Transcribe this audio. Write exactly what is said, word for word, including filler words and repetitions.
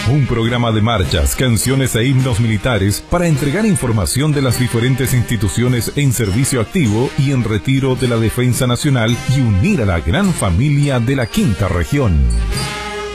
Un programa de marchas, canciones e himnos militares para entregar información de las diferentes instituciones en servicio activo y en retiro de la Defensa Nacional y unir a la gran familia de la Quinta Región.